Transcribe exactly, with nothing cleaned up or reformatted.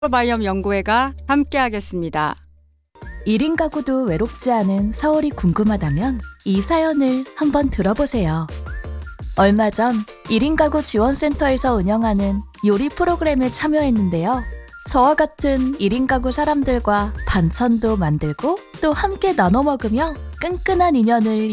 마이크로바이옴 연구회가 함께하겠습니다. 일 인 가구도 외롭지 않은 서울이 궁금하다면 이 사연을 한번 들어보세요. 얼마 전 일 인 가구 지원센터에서 운영하는 요리 프로그램에 참여했는데요. 저와 같은 일 인 가구 사람들과 반찬도 만들고 또 함께 나눠 먹으며 끈끈한 인연을